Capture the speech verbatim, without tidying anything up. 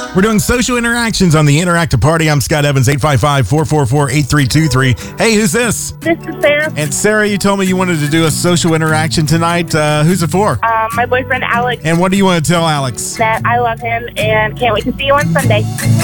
We're doing social interactions on the Interactive Party. I'm Scott Evans, eight five five, four four four, eight three two three. Hey, who's this? This is Sarah. And Sarah, you told me you wanted to do a social interaction tonight. Uh, who's it for? Um, my boyfriend Alex. And what do you want to tell Alex? That I love him and can't wait to see you on Sunday.